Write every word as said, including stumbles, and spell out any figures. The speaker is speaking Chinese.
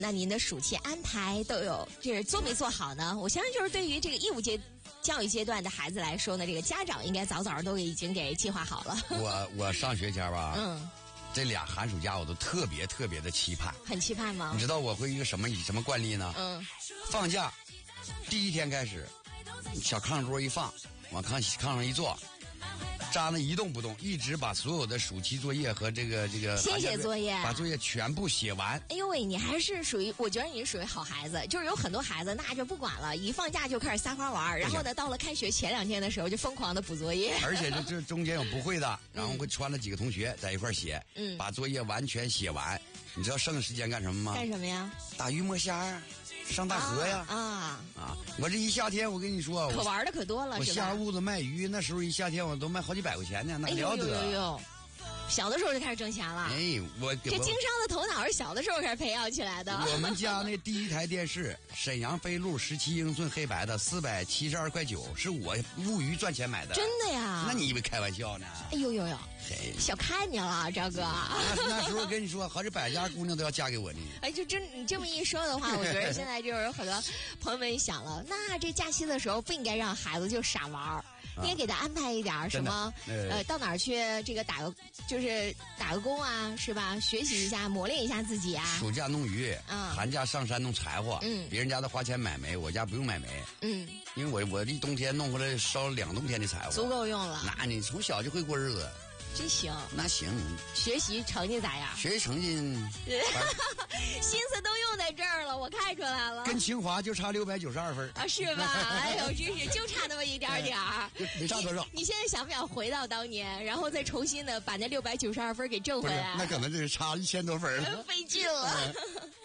那您的暑期安排都有就是做没做好呢？我相信就是对于这个义务阶教育阶段的孩子来说呢，这个家长应该早早都已经给计划好了。 我我上学前吧， 嗯， 这俩寒暑假我都特别特别的期盼。 很期盼吗？ 你知道我会一个什么什么惯例呢？ 嗯， 放假第一天开始，小炕桌一放，往炕炕上一坐。扎那一动不动，一直把所有的暑期作业和这个这个先写作业， 把作业全部写完。 哎呦喂，你还是属于，我觉得你是属于好孩子。就是有很多孩子那就不管了，一放假就开始撒欢玩，然后呢，到了开学前两天的时候就疯狂的补作业。 而且这这中间有不会的，然后会穿了几个同学在一块写， 嗯， 把作业完全写完。你知道剩下时间干什么吗？ 干什么呀？ 打鱼摸虾啊。上大河呀！ 啊啊, 啊！我这一夏天，我跟你说， 可玩的可多了。 我下屋子卖鱼，那时候一夏天我都卖好几百块钱呢，那了得！ 哎呦呦呦！小的时候就开始挣钱了。 哎，我这经商的头脑是小的时候开始培养起来的。 我们家那第一台电视，沈阳飞鹿十七英寸黑白的，四百七十二块九，是我物娱赚钱买的。 真的呀？ 那你以为开玩笑呢？ 哎呦呦呦！小看你了，赵哥。 那, 那时候跟你说，好几百家姑娘都要嫁给我呢。 哎，就真你这么一说的话，我觉得现在就是有很多朋友们想了，那这假期的时候不应该让孩子就傻玩，应该给他安排一点什么，呃，到哪儿去这个打个就是打个工啊，是吧？学习一下，磨练一下自己啊。 暑假弄鱼，嗯，寒假上山弄柴火， 嗯， 别人家都花钱买煤，我家不用买煤， 嗯， 因为我我一冬天弄回来烧两冬天的柴火， 足够用了。 那你从小就会过日子。 真行， 那行。 学习成绩咋样？ 学习成绩， 心思都用在这儿了，我看出来了。 跟清华就差六百九十二分啊，是吧？哎呦，真是就差那么一点点儿， 没差多少你。你现在想不想回到当年，然后再重新的把那六百九十二分给挣回来？ 那可能就是差一千多分了， 费劲了。